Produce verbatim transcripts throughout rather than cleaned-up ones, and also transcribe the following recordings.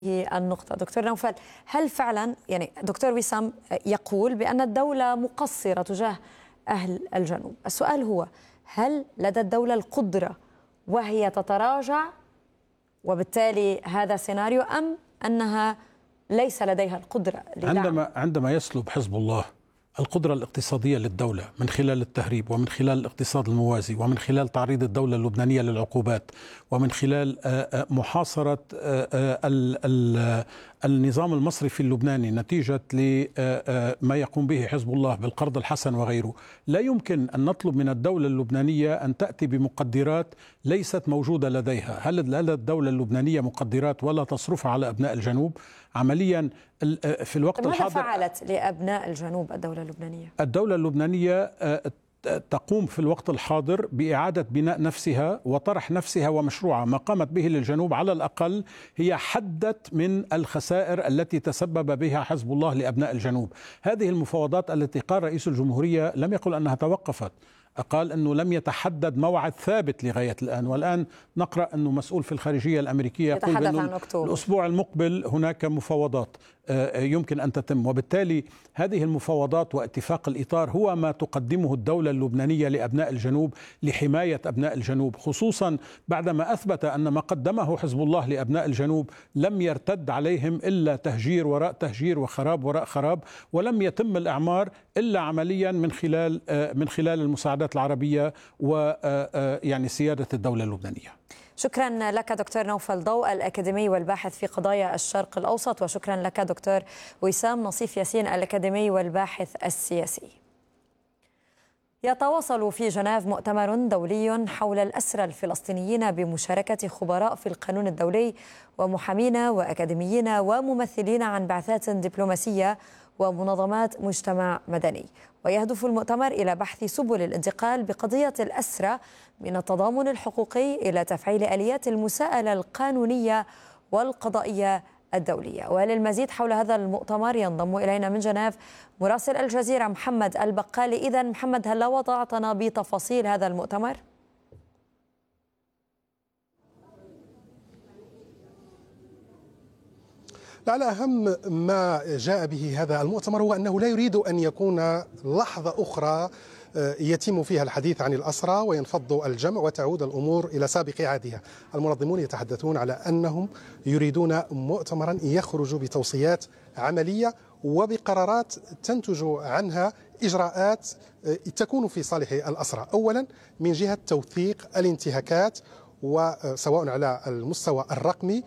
النقطة دكتور نوفل، هل فعلا يعني دكتور وسام يقول بأن الدولة مقصرة تجاه أهل الجنوب؟ السؤال هو هل لدى الدولة القدرة وهي تتراجع وبالتالي هذا سيناريو، أم أنها ليس لديها القدرة لدعم؟ عندما عندما يسلب حزب الله القدرة الاقتصادية للدولة من خلال التهريب ومن خلال الاقتصاد الموازي ومن خلال تعريض الدولة اللبنانية للعقوبات ومن خلال محاصرة النظام المصرفي اللبناني نتيجة لما يقوم به حزب الله بالقرض الحسن وغيره، لا يمكن أن نطلب من الدولة اللبنانية أن تأتي بمقدرات ليست موجودة لديها. هل لدى الدولة اللبنانية مقدرات ولا تصرفها على أبناء الجنوب؟ عمليا في الوقت الحاضر ماذا فعلت لأبناء الجنوب الدولة اللبنانية؟ الدولة اللبنانية تقوم في الوقت الحاضر بإعادة بناء نفسها وطرح نفسها ومشروعها. ما قامت به للجنوب على الأقل هي حدت من الخسائر التي تسبب بها حزب الله لأبناء الجنوب. هذه المفاوضات التي قال رئيس الجمهورية لم يقل أنها توقفت، قال أنه لم يتحدد موعد ثابت لغاية الآن، والآن نقرأ أنه مسؤول في الخارجية الأمريكية يقول بأنه الأسبوع المقبل هناك مفاوضات يمكن أن تتم، وبالتالي هذه المفاوضات واتفاق الإطار هو ما تقدمه الدولة اللبنانية لأبناء الجنوب لحماية أبناء الجنوب، خصوصا بعدما أثبت أن ما قدمه حزب الله لأبناء الجنوب لم يرتد عليهم إلا تهجير وراء تهجير وخراب وراء خراب، ولم يتم الإعمار إلا عمليا من خلال من خلال المساعدات العربية ويعني سيادة الدولة اللبنانية. شكرا لك دكتور نوفل ضوء، الأكاديمي والباحث في قضايا الشرق الأوسط، وشكرا لك دكتور وسام نصيف ياسين الأكاديمي والباحث السياسي. يتواصل في جنيف مؤتمر دولي حول الأسرى الفلسطينيين بمشاركة خبراء في القانون الدولي ومحامين وأكاديميين وممثلين عن بعثات دبلوماسية ومنظمات مجتمع مدني، ويهدف المؤتمر إلى بحث سبل الانتقال بقضية الأسرى من التضامن الحقوقي إلى تفعيل آليات المساءلة القانونية والقضائية الدولية. وللمزيد حول هذا المؤتمر ينضم إلينا من جنيف مراسل الجزيرة محمد البقالي. إذن محمد، هل وضعتنا بتفاصيل هذا المؤتمر؟ لعل أهم ما جاء به هذا المؤتمر هو أنه لا يريد أن يكون لحظة أخرى يتم فيها الحديث عن الأسرى وينفض الجمع وتعود الأمور إلى سابق عادها. المنظمون يتحدثون على أنهم يريدون مؤتمرا يخرج بتوصيات عملية وبقرارات تنتج عنها إجراءات تكون في صالح الأسرى، أولا من جهة توثيق الانتهاكات وسواء على المستوى الرقمي،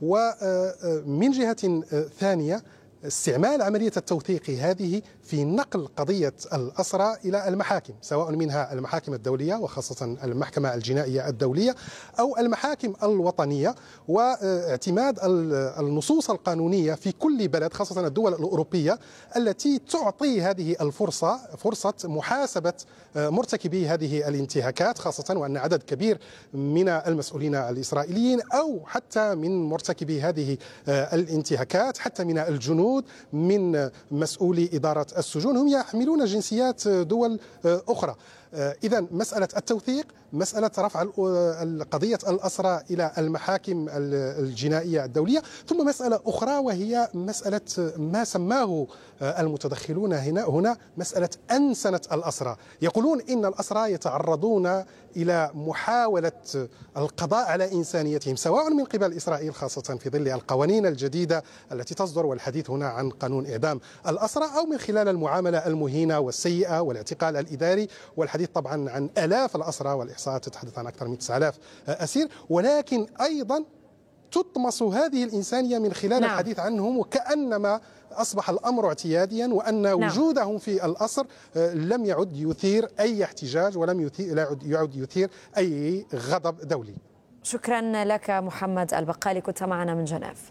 ومن جهة ثانية استعمال عملية التوثيق هذه في نقل قضية الأسرى إلى المحاكم، سواء منها المحاكم الدولية وخاصة المحكمة الجنائية الدولية أو المحاكم الوطنية، واعتماد النصوص القانونية في كل بلد خاصة الدول الأوروبية التي تعطي هذه الفرصة فرصة محاسبة مرتكبي هذه الانتهاكات، خاصة وأن عدد كبير من المسؤولين الإسرائيليين أو حتى من مرتكبي هذه الانتهاكات حتى من الجنود من مسؤولي إدارة السجون هم يحملون جنسيات دول أخرى. إذن مسألة التوثيق، مسألة رفع قضية الأسرى إلى المحاكم الجنائية الدولية، ثم مسألة أخرى وهي مسألة ما سماه المتدخلون هنا هنا مسألة أنسنة الأسرى. يقولون إن الأسرى يتعرضون إلى محاولة القضاء على إنسانيتهم سواء من قبل إسرائيل خاصة في ظل القوانين الجديدة التي تصدر، والحديث هنا عن قانون إعدام الأسرى، أو من خلال المعاملة المهينة والسيئة والاعتقال الإداري، والحديث طبعا عن آلاف الأسرى والإحصاءات تتحدث عن أكثر من تسعة آلاف أسير، ولكن أيضا تطمس هذه الإنسانية من خلال نعم. الحديث عنهم وكأنما أصبح الأمر اعتياديا، وأن نعم. وجودهم في الأسر لم يعد يثير أي احتجاج ولم يثير لا يعد يثير أي غضب دولي. شكرا لك محمد البقالي، كنت معنا من جنيف.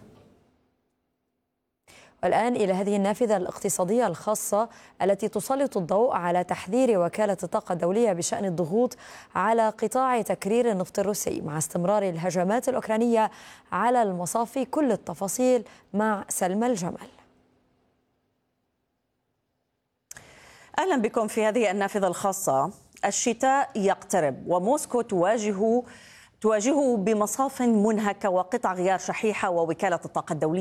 والآن إلى هذه النافذة الاقتصادية الخاصة التي تسلط الضوء على تحذير وكالة الطاقة الدولية بشأن الضغوط على قطاع تكرير النفط الروسي مع استمرار الهجمات الأوكرانية على المصافي. كل التفاصيل مع سلمى الجمل. أهلا بكم في هذه النافذة الخاصة. الشتاء يقترب وموسكو تواجه تواجهه بمصاف منهكة وقطع غيار شحيحة، ووكالة الطاقة الدولية